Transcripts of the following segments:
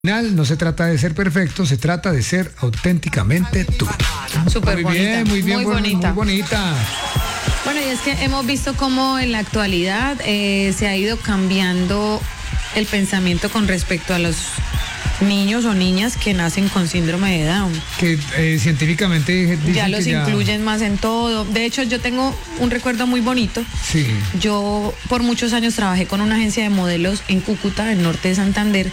No se trata de ser perfecto, se trata de ser auténticamente tú. Súper bonita. Muy bien, muy bonita. Muy bonita. Bueno, y es que hemos visto cómo en la actualidad se ha ido cambiando el pensamiento con respecto a los niños o niñas que nacen con síndrome de Down. Que científicamente dicen ya los que incluyen más en todo. De hecho, yo tengo un recuerdo muy bonito. Sí. Yo por muchos años trabajé con una agencia de modelos en Cúcuta, el norte de Santander.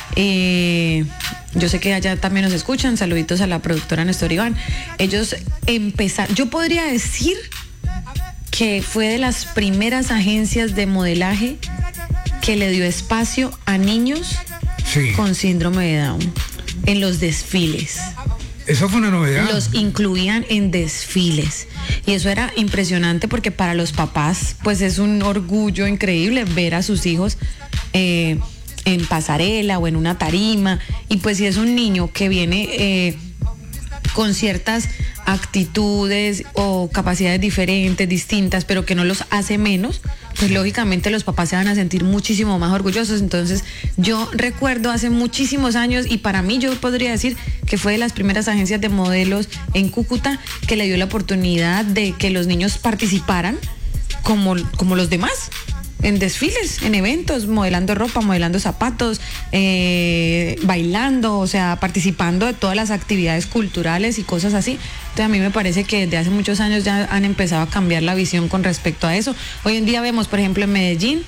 Yo sé que allá también nos escuchan. Saluditos a la productora Néstor Iván. Ellos empezaron, yo podría decir que fue de las primeras agencias de modelaje que le dio espacio a niños con síndrome de Down en los desfiles. Eso fue una novedad. Los incluían en desfiles. Y eso era impresionante porque para los papás, pues es un orgullo increíble ver a sus hijos en pasarela o en una tarima. Y pues si es un niño que viene con ciertas actitudes o capacidades diferentes, distintas, pero que no los hace menos, pues lógicamente los papás se van a sentir muchísimo más orgullosos. Entonces yo recuerdo hace muchísimos años, y para mí yo podría decir que fue de las primeras agencias de modelos en Cúcuta que le dio la oportunidad de que los niños participaran como los demás, en desfiles, en eventos, modelando ropa, modelando zapatos, bailando, o sea, participando de todas las actividades culturales y cosas así. Entonces a mí me parece que desde hace muchos años ya han empezado a cambiar la visión con respecto a eso. Hoy en día vemos, por ejemplo, en Medellín,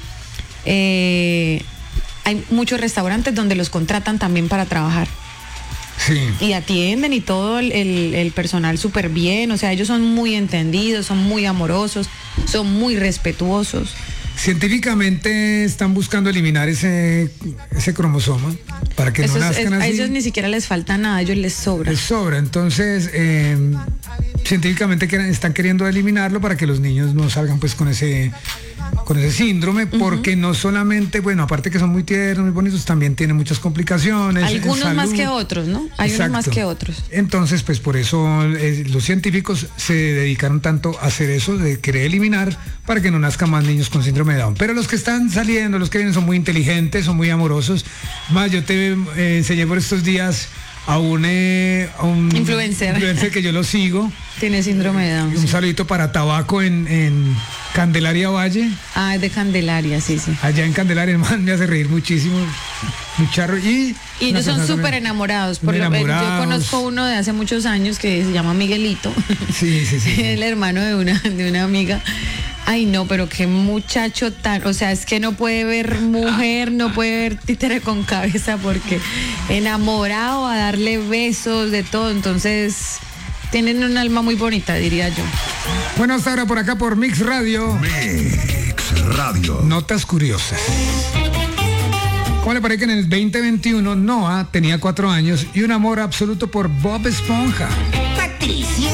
hay muchos restaurantes donde los contratan también para trabajar. Sí. Y atienden y todo el personal súper bien, o sea, ellos son muy entendidos, son muy amorosos, son muy respetuosos. Científicamente están buscando eliminar ese cromosoma para que no nazcan así. A ellos ni siquiera les falta nada, a ellos les sobra. Les sobra, entonces científicamente están queriendo eliminarlo para que los niños no salgan pues con ese síndrome, porque no solamente, bueno, aparte que son muy tiernos, muy bonitos, también tienen muchas complicaciones. Algunos más que otros, ¿no? Hay unos más que otros. Entonces, pues por eso los científicos se dedicaron tanto a hacer eso, de querer eliminar para que no nazcan más niños con síndrome de Down. Pero los que están saliendo, los que vienen, son muy inteligentes, son muy amorosos. Más, yo te enseñé por estos días a un influencer que yo lo sigo. Tiene síndrome de Down. Un saludito para Tabaco en Candelaria Valle. Ah, es de Candelaria, sí. Allá en Candelaria, el man me hace reír muchísimo. Un charro y ellos son súper enamorados. Yo conozco uno de hace muchos años que se llama Miguelito. Sí. El hermano de una amiga. Ay, no, pero qué muchacho tan... O sea, es que no puede ver mujer, no puede ver títere con cabeza, porque enamorado a darle besos, de todo. Entonces, tienen un alma muy bonita, diría yo. Bueno, hasta ahora por acá por Mix Radio. Mix Radio. Notas curiosas. ¿Cómo le parece que en el 2021 Noah tenía 4 años y un amor absoluto por Bob Esponja? Patricio.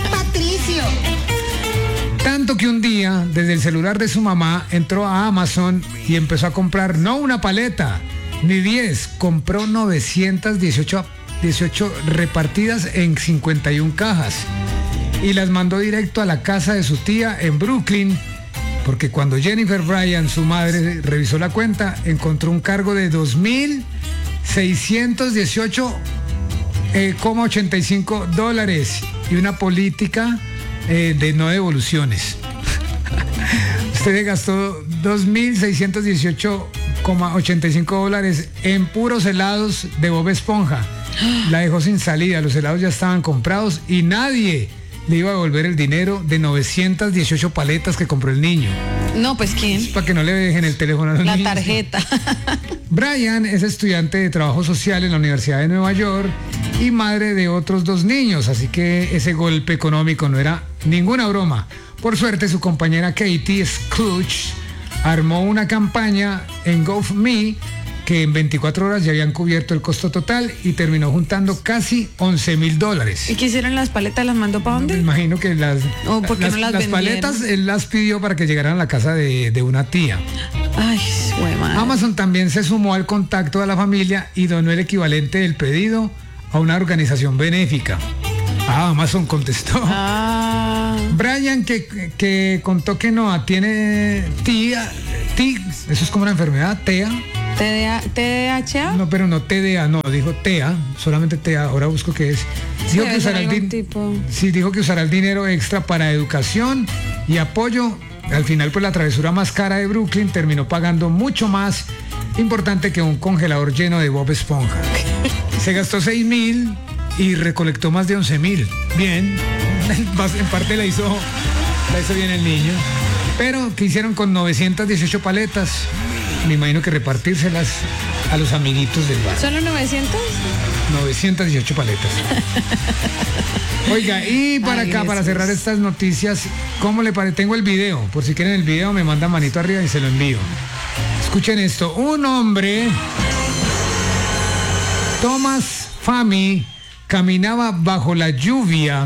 Tanto que un día, desde el celular de su mamá, entró a Amazon y empezó a comprar no una paleta, ni 10, compró 918 repartidas en 51 cajas y las mandó directo a la casa de su tía en Brooklyn, porque cuando Jennifer Bryan, su madre, revisó la cuenta, encontró un cargo de $2,618,85 y una política de no devoluciones. Usted gastó $2,618,85 en puros helados de Bob Esponja. La dejó sin salida, los helados ya estaban comprados y nadie le iba a devolver el dinero de 918 paletas que compró el niño. No, pues ¿quién? Para que no le dejen el teléfono a los niños. La tarjeta. Bryan es estudiante de trabajo social en la Universidad de Nueva York y madre de otros 2 niños, así que ese golpe económico no era ninguna broma. Por suerte, su compañera Katie Scrooge armó una campaña en GoFundMe que en 24 horas ya habían cubierto el costo total y terminó juntando casi $11,000. ¿Y qué hicieron las paletas? ¿Las mandó para dónde? Me imagino que las paletas él las pidió para que llegaran a la casa de una tía. Ay, güey, madre. Amazon también se sumó al contacto de la familia y donó el equivalente del pedido a una organización benéfica. Amazon contestó. Bryan, que contó que Noah tiene tía, eso es como una enfermedad, TEA, ¿TDHA? No, pero no TDA, no, dijo TEA, solamente TEA, ahora busco qué es. Dijo que usará dijo que usará el dinero extra para educación y apoyo. Al final, pues la travesura más cara de Brooklyn terminó pagando mucho más importante que un congelador lleno de Bob Esponja. Se gastó 6,000 y recolectó más de 11,000. Bien, en parte la hizo bien el niño. Pero, ¿qué hicieron con 918 paletas? Me imagino que repartírselas a los amiguitos del bar. ¿Solo 900? 918 paletas. Oiga, y para acá, para cerrar estas noticias, ¿cómo le parece? Tengo el video. Por si quieren el video, me mandan manito arriba y se lo envío. Escuchen esto. Un hombre, Thomas Fahmy, caminaba bajo la lluvia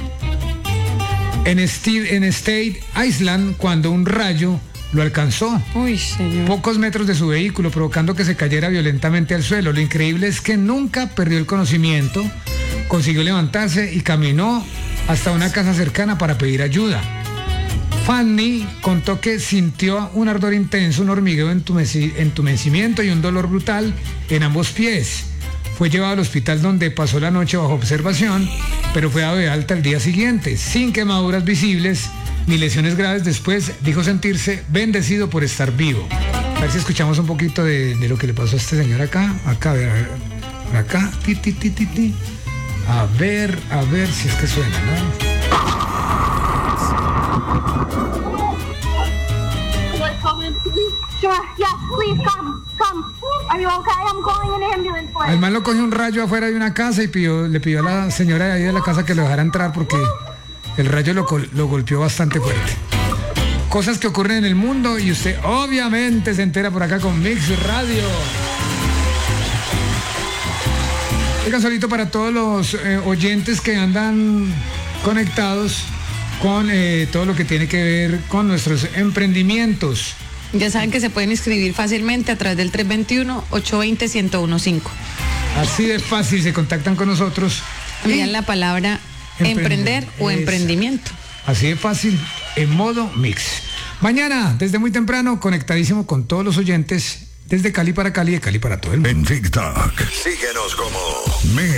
en State Island cuando un rayo lo alcanzó. Uy, señor. Pocos metros de su vehículo, provocando que se cayera violentamente al suelo. Lo increíble es que nunca perdió el conocimiento, consiguió levantarse y caminó hasta una casa cercana para pedir ayuda. Fanny contó que sintió un ardor intenso, un hormigueo, entumecimiento y un dolor brutal en ambos pies. Fue llevado al hospital donde pasó la noche bajo observación, pero fue dado de alta al día siguiente, sin quemaduras visibles ni lesiones graves. Después dijo sentirse bendecido por estar vivo. A ver si escuchamos un poquito de lo que le pasó a este señor acá. Acá, a ver, acá. A ver si es que suena, ¿no? Al man lo cogió un rayo afuera de una casa y le pidió a la señora de ahí de la casa que lo dejara entrar porque el rayo lo golpeó bastante fuerte. Cosas que ocurren en el mundo y usted obviamente se entera por acá con Mix Radio. Oigan, solito para todos los oyentes que andan conectados con todo lo que tiene que ver con nuestros emprendimientos. Ya saben que se pueden inscribir fácilmente a través del 321-820-1015. Así de fácil, se contactan con nosotros. Envían la palabra emprender o emprendimiento. Así de fácil, en modo mix. Mañana, desde muy temprano, conectadísimo con todos los oyentes, desde Cali para Cali, de Cali para todo el mundo. En TikTok, síguenos como